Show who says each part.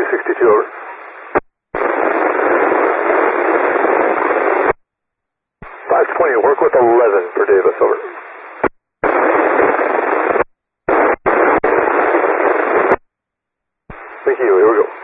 Speaker 1: 262, over. 520, work with 11 for Davis, over. Thank you, here we go.